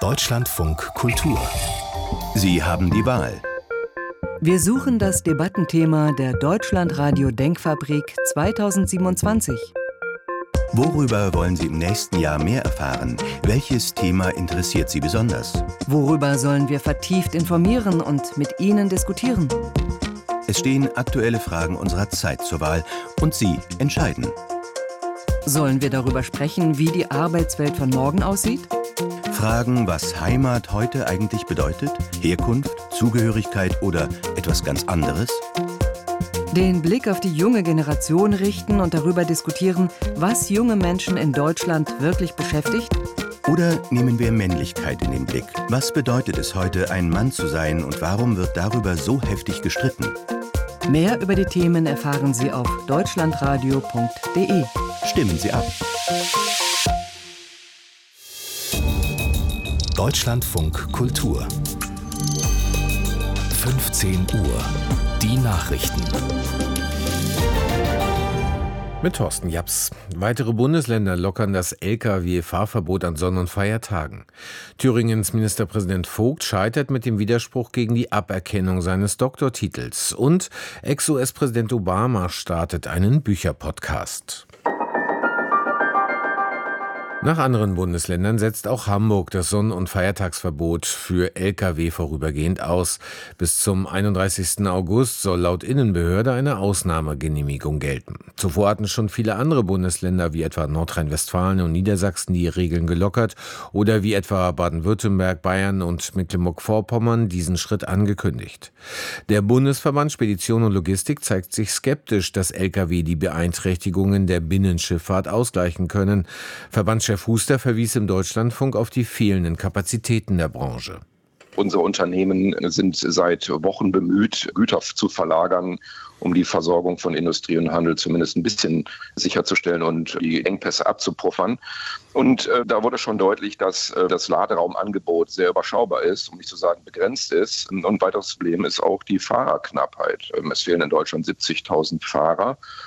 Deutschlandfunk Kultur. Sie haben die Wahl. Wir suchen das Debattenthema der Deutschlandradio Denkfabrik 2027. Worüber wollen Sie im nächsten Jahr mehr erfahren? Welches Thema interessiert Sie besonders? Worüber sollen wir vertieft informieren und mit Ihnen diskutieren? Es stehen aktuelle Fragen unserer Zeit zur Wahl und Sie entscheiden. Sollen wir darüber sprechen, wie die Arbeitswelt von morgen aussieht? Fragen, was Heimat heute eigentlich bedeutet? Herkunft, Zugehörigkeit oder etwas ganz anderes? Den Blick auf die junge Generation richten und darüber diskutieren, was junge Menschen in Deutschland wirklich beschäftigt? Oder nehmen wir Männlichkeit in den Blick? Was bedeutet es heute, ein Mann zu sein und warum wird darüber so heftig gestritten? Mehr über die Themen erfahren Sie auf deutschlandradio.de. Stimmen Sie ab. Deutschlandfunk Kultur. 15 Uhr. Die Nachrichten. Mit Thorsten Japs. Weitere Bundesländer lockern das Lkw-Fahrverbot an Sonn- und Feiertagen. Thüringens Ministerpräsident Vogt scheitert mit dem Widerspruch gegen die Aberkennung seines Doktortitels. Und Ex-US-Präsident Obama startet einen Bücherpodcast. Nach anderen Bundesländern setzt auch Hamburg das Sonn- und Feiertagsverbot für Lkw vorübergehend aus. Bis zum 31. August soll laut Innenbehörde eine Ausnahmegenehmigung gelten. Zuvor hatten schon viele andere Bundesländer wie etwa Nordrhein-Westfalen und Niedersachsen die Regeln gelockert oder wie etwa Baden-Württemberg, Bayern und Mecklenburg-Vorpommern diesen Schritt angekündigt. Der Bundesverband Spedition und Logistik zeigt sich skeptisch, dass Lkw die Beeinträchtigungen der Binnenschifffahrt ausgleichen können. Verbandschef Huster verwies im Deutschlandfunk auf die fehlenden Kapazitäten der Branche. Unsere Unternehmen sind seit Wochen bemüht, Güter zu verlagern, um die Versorgung von Industrie und Handel zumindest ein bisschen sicherzustellen und die Engpässe abzupuffern. Und da wurde schon deutlich, dass das Laderaumangebot sehr überschaubar ist, um nicht zu sagen begrenzt ist. Und ein weiteres Problem ist auch die Fahrerknappheit. Es fehlen in Deutschland 70.000 Fahrer.